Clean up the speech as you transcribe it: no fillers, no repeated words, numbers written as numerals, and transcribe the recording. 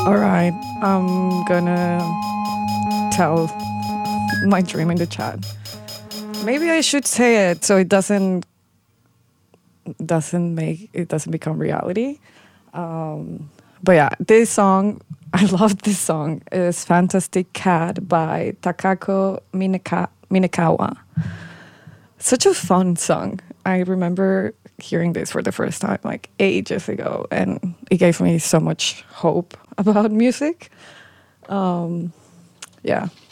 All right, I'm gonna tell my dream in the chat. Maybe I should say it so it doesn't become reality. But yeah, this song, I love this song. Is Fantastic Cat by Takako Minekawa. Such a fun song. I remember hearing this for the first time like ages ago, and it gave me so much hope about music. Yeah,